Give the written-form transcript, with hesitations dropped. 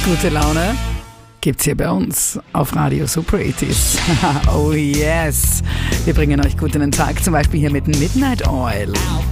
Gute Laune gibt's hier bei uns auf Radio Super 80s. Oh yes! Wir bringen euch gut in den Tag, zum Beispiel hier mit Midnight Oil.